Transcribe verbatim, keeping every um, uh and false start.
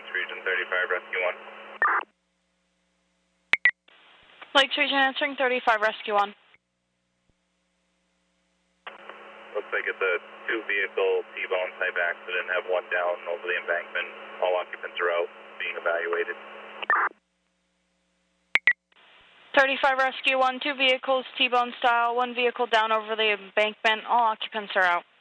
Region thirty-five, Rescue one. Lakes Region answering thirty-five, Rescue one. Looks like it's a two-vehicle T-bone type accident. Have one down over the embankment. All occupants are out, being evaluated. thirty-five, Rescue one, two vehicles, T-bone style, one vehicle down over the embankment. All occupants are out.